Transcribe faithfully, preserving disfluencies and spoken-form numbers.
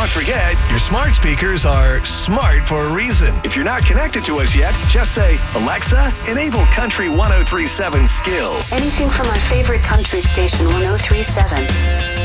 don't forget, your smart speakers are smart for a reason. If you're not connected to us yet, just say, Alexa, enable Country one oh three point seven Skill. Anything from my favorite country station, one oh three point seven.